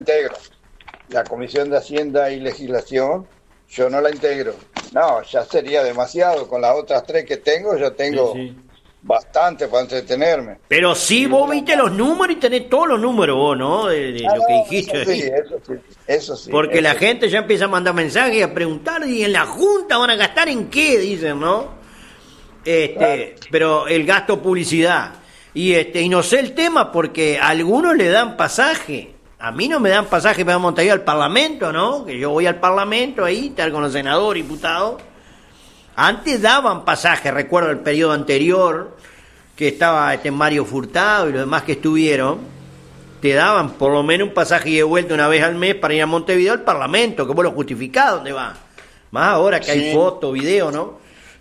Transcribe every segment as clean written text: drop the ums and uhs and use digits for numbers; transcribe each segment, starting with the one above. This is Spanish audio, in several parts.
integro. La Comisión de Hacienda y Legislación, yo no la integro. No, ya sería demasiado. Con las otras tres que tengo, yo Sí, tengo sí. bastante para entretenerme. Pero sí, Y vos una viste más. los números y tenés todos los números vos, ¿no? De Ah, lo que no, eso dijiste sí, ahí. eso sí, eso sí, Porque la eso sí. gente ya empieza a mandar mensajes y a preguntar, ¿y en la Junta van a gastar en qué? Dicen, ¿no? Claro. Pero el gasto publicidad. Y no sé el tema porque a algunos le dan pasaje. A mí no me dan pasaje para Montevideo al Parlamento, ¿no? Que yo voy al Parlamento ahí, estar con los senadores, diputados. Antes daban pasaje, recuerdo el periodo anterior, que estaba Mario Furtado y los demás que estuvieron, te daban por lo menos un pasaje y de vuelta una vez al mes para ir a Montevideo al Parlamento, que vos lo justificás, ¿dónde va? Más ahora que hay Sí. foto, video, ¿no?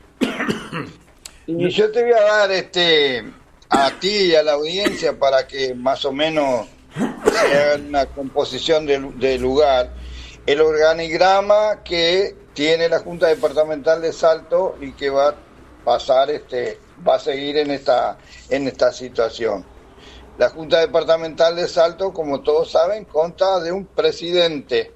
Y yo te voy a dar a ti y a la audiencia para que más o menos se haga una composición de lugar. El organigrama que tiene la Junta Departamental de Salto y que va a pasar, va a seguir en esta situación. La Junta Departamental de Salto, como todos saben, consta de un presidente,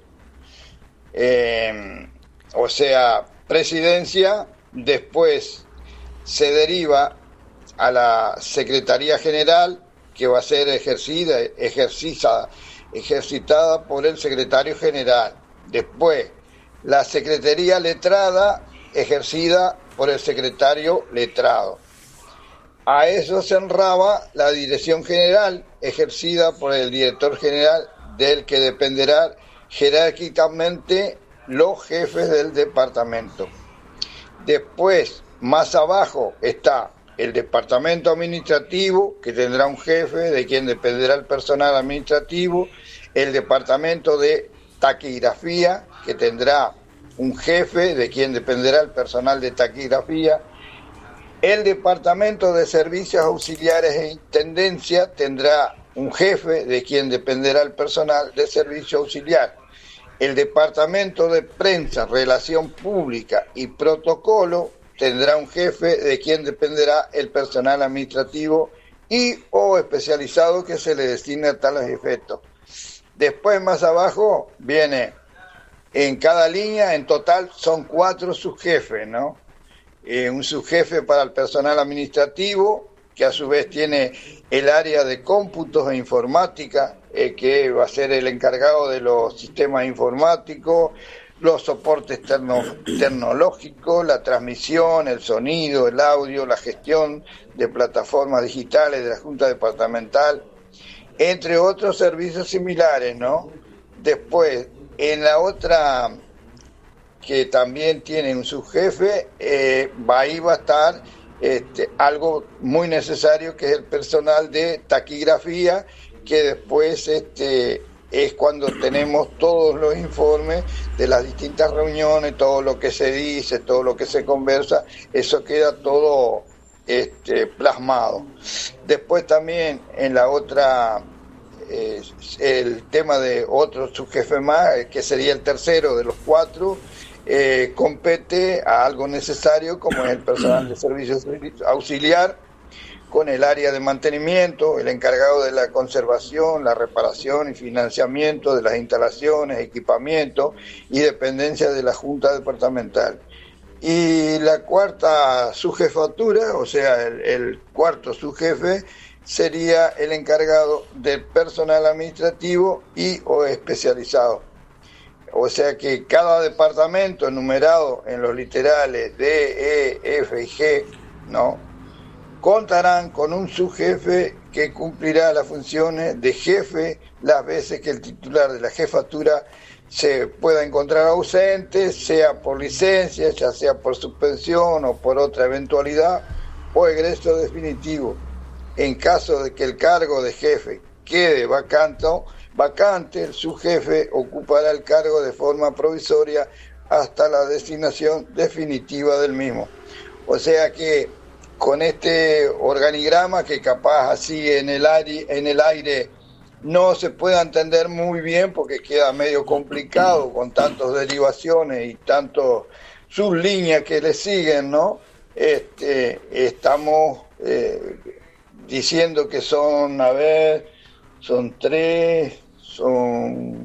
o sea, presidencia, después se deriva a la Secretaría General, que va a ser ejercitada por el Secretario General. Después, la Secretaría Letrada, ejercida por el Secretario Letrado. A eso se enraba la Dirección General, ejercida por el Director General, del que dependerá jerárquicamente los jefes del departamento. Después, más abajo, está el departamento administrativo, que tendrá un jefe, de quien dependerá el personal administrativo, el departamento de taquigrafía, que tendrá un jefe, de quien dependerá el personal de taquigrafía, el departamento de servicios auxiliares e intendencia tendrá un jefe, de quien dependerá el personal de servicio auxiliar. El departamento de prensa, relación pública y protocolo tendrá un jefe, de quien dependerá el personal administrativo y o especializado que se le destine a tales efectos. Después, más abajo, viene en cada línea, en total son 4 subjefes, ¿no? Un subjefe para el personal administrativo, que a su vez tiene el área de cómputos e informática, que va a ser el encargado de los sistemas informáticos, los soportes tecnológicos, la transmisión, el sonido, el audio, la gestión de plataformas digitales de la Junta Departamental, entre otros servicios similares, ¿no? Después, en la otra, que también tiene un subjefe, ahí va a estar algo muy necesario, que es el personal de taquigrafía, que después es cuando tenemos todos los informes de las distintas reuniones, todo lo que se dice, todo lo que se conversa, eso queda todo plasmado. Después también en la otra, el tema de otro subjefe más, que sería el tercero de los 4, compete a algo necesario, como es el personal de servicios auxiliar, con el área de mantenimiento, el encargado de la conservación, la reparación y financiamiento de las instalaciones, equipamientos y dependencias de la Junta Departamental. Y la cuarta subjefatura, o sea, el cuarto subjefe, sería el encargado del personal administrativo y o especializado. O sea que cada departamento enumerado en los literales D, E, F y G, ¿no?, contarán con un subjefe que cumplirá las funciones de jefe las veces que el titular de la jefatura se pueda encontrar ausente, sea por licencia, ya sea por suspensión o por otra eventualidad, o egreso definitivo. En caso de que el cargo de jefe quede vacante, el subjefe ocupará el cargo de forma provisoria hasta la designación definitiva del mismo. O sea que con este organigrama, que capaz así en el aire no se puede entender muy bien porque queda medio complicado con tantas derivaciones y tantas sublíneas que le siguen, ¿no? Estamos diciendo que son, a ver, son 3, son